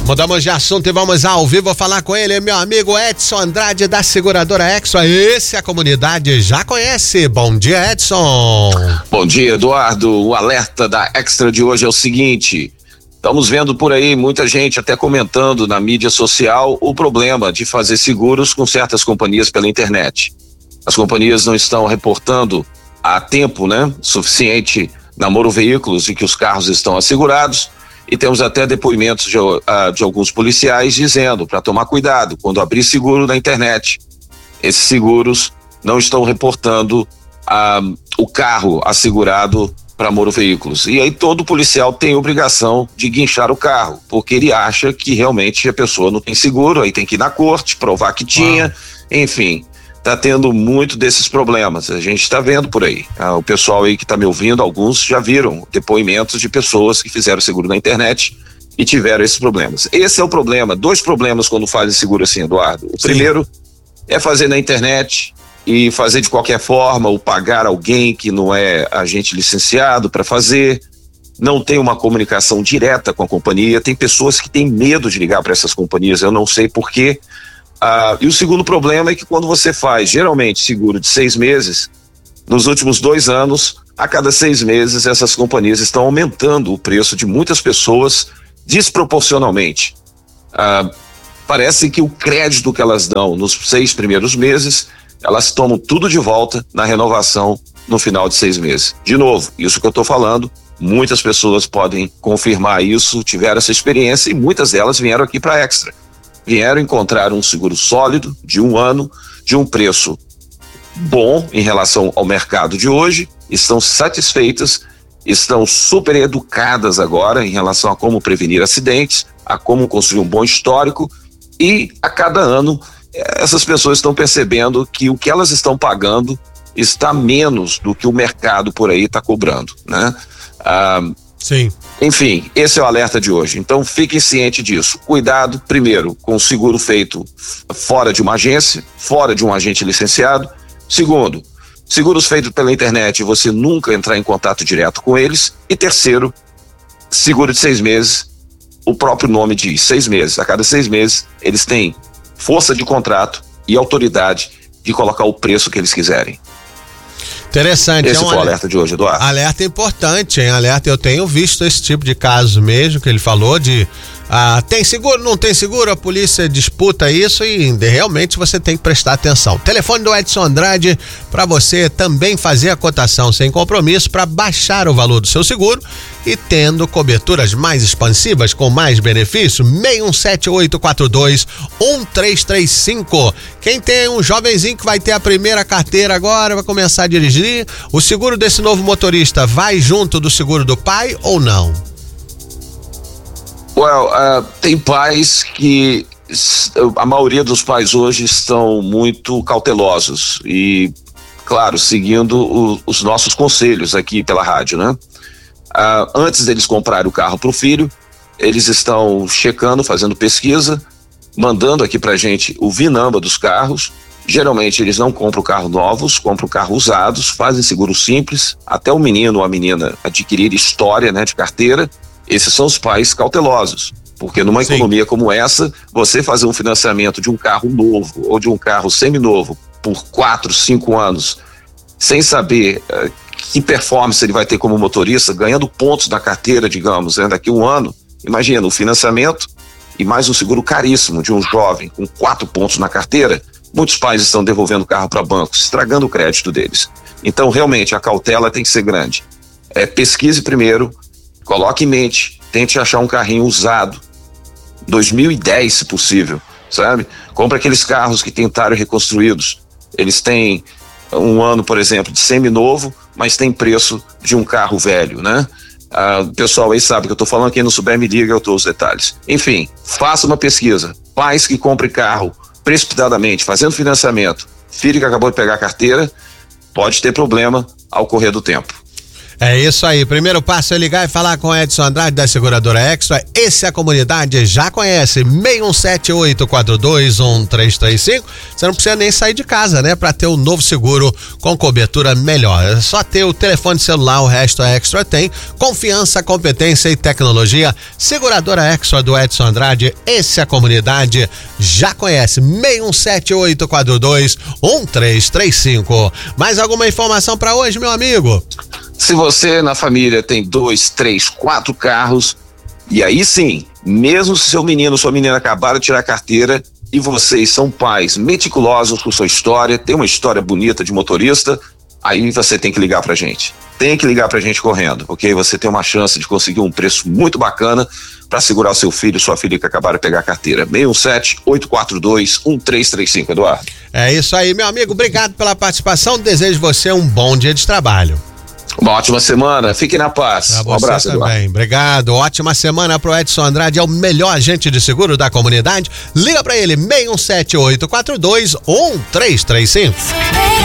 Mudamos de assunto e vamos ao vivo falar com ele, meu amigo Edson Andrade, da seguradora Extra. Esse a comunidade já conhece. Bom dia, Edson. Bom dia, Eduardo. O alerta da Extra de hoje é o seguinte: estamos vendo por aí muita gente até comentando na mídia social o problema de fazer seguros com certas companhias pela internet. As companhias não estão reportando a tempo, suficiente na Moro Veículos de que os carros estão assegurados. E temos até depoimentos de alguns policiais dizendo para tomar cuidado quando abrir seguro na internet. Esses seguros não estão reportando o carro assegurado para Moro Veículos. E aí todo policial tem obrigação de guinchar o carro, porque ele acha que realmente a pessoa não tem seguro, aí tem que ir na corte, provar que tinha, enfim. Está tendo muito desses problemas, a gente está vendo por aí. O pessoal aí que está me ouvindo, alguns já viram depoimentos de pessoas que fizeram seguro na internet e tiveram esses problemas. Esse é o problema, 2 problemas quando fazem seguro assim, Eduardo. O primeiro é fazer na internet e fazer de qualquer forma, ou pagar alguém que não é agente licenciado para fazer, não tem uma comunicação direta com a companhia. Tem pessoas que têm medo de ligar para essas companhias, eu não sei por quê. E o segundo problema é que quando você faz, geralmente, seguro de 6 meses, nos últimos 2 anos, a cada 6 meses, essas companhias estão aumentando o preço de muitas pessoas desproporcionalmente. Parece que o crédito que elas dão nos 6 primeiros meses, elas tomam tudo de volta na renovação no final de 6 meses. De novo, isso que eu estou falando, muitas pessoas podem confirmar isso, tiveram essa experiência e muitas delas vieram aqui para a Extra. Vieram encontrar um seguro sólido de 1 ano, de um preço bom em relação ao mercado de hoje, estão satisfeitas, estão super educadas agora em relação a como prevenir acidentes, a como construir um bom histórico, e a cada ano essas pessoas estão percebendo que o que elas estão pagando está menos do que o mercado por aí está cobrando, Sim. Enfim, esse é o alerta de hoje. Então fiquem cientes disso. Cuidado, primeiro, com o seguro feito fora de uma agência, fora de um agente licenciado. Segundo, seguros feitos pela internet, você nunca entrar em contato direto com eles. E terceiro, seguro de 6 meses, o próprio nome diz, 6 meses. A cada 6 meses, eles têm força de contrato e autoridade de colocar o preço que eles quiserem. Interessante. Esse foi o alerta de hoje, Eduardo. Alerta importante, hein? Alerta, eu tenho visto esse tipo de caso mesmo, que ele falou de tem seguro, não tem seguro, a polícia disputa isso e realmente você tem que prestar atenção. Telefone do Edson Andrade para você também fazer a cotação sem compromisso para baixar o valor do seu seguro e tendo coberturas mais expansivas com mais benefício. 6178421335. Quem tem um jovenzinho que vai ter a primeira carteira agora, vai começar a dirigir, o seguro desse novo motorista vai junto do seguro do pai ou não? Tem pais que, a maioria dos pais hoje estão muito cautelosos e, claro, seguindo os nossos conselhos aqui pela rádio, antes deles comprarem o carro para o filho, eles estão checando, fazendo pesquisa, mandando aqui pra gente o VIN-number dos carros. Geralmente eles não compram carro novos, compram carro usados, fazem seguro simples, até o menino ou a menina adquirir história, de carteira. Esses são os pais cautelosos, porque numa economia como essa, você fazer um financiamento de um carro novo ou de um carro seminovo por 4, 5 anos, sem saber que performance ele vai ter como motorista, ganhando pontos na carteira, digamos, daqui a 1 ano, imagina o financiamento e mais um seguro caríssimo de um jovem com 4 pontos na carteira. Muitos pais estão devolvendo o carro para bancos, estragando o crédito deles. Então, realmente, a cautela tem que ser grande. Pesquise primeiro, coloque em mente, tente achar um carrinho usado, 2010 se possível, sabe? Compre aqueles carros que tentaram reconstruídos. Eles têm 1 ano, por exemplo, de seminovo, mas tem preço de um carro velho, O pessoal aí sabe que eu estou falando, quem não souber me diga, eu dou os detalhes. Enfim, faça uma pesquisa. Pais que comprem carro precipitadamente, fazendo financiamento, filho que acabou de pegar a carteira, pode ter problema ao correr do tempo. É isso aí, primeiro passo é ligar e falar com o Edson Andrade da Seguradora Extra. Esse a comunidade já conhece, 617-842-1335. Você não precisa nem sair de casa, né, para ter um novo seguro com cobertura melhor. É só ter o telefone celular, o resto a Extra tem. Confiança, competência e tecnologia. Seguradora Extra do Edson Andrade, esse a comunidade já conhece, 617-842-1335. Mais alguma informação para hoje, meu amigo? Se você na família tem 2, 3, 4 carros, e aí sim, mesmo se seu menino, sua menina acabaram de tirar a carteira e vocês são pais meticulosos com sua história, tem uma história bonita de motorista, aí você tem que ligar pra gente. Tem que ligar pra gente correndo, porque aí você tem uma chance de conseguir um preço muito bacana para segurar o seu filho, sua filha que acabaram de pegar a carteira. 617-842-1335, Eduardo. É isso aí, meu amigo. Obrigado pela participação. Desejo você um bom dia de trabalho. Uma ótima semana, fique na paz. Um abraço, também. Eduardo. Obrigado, ótima semana pro Edson Andrade, é o melhor agente de seguro da comunidade. Liga pra ele, 617-842-1335.